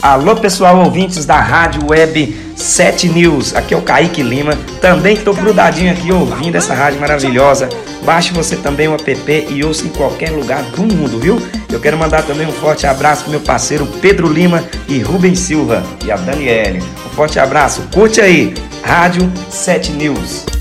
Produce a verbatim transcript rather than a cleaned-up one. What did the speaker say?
Alô pessoal, ouvintes da Rádio Web sete News, aqui é o Kaique Lima, também estou grudadinho aqui ouvindo essa rádio maravilhosa. Baixe você também o app e ouça em qualquer lugar do mundo, viu? Eu quero mandar também um forte abraço pro meu parceiro Pedro Lima e Rubens Silva e a Daniele. Um forte abraço, curte aí, Rádio sete News.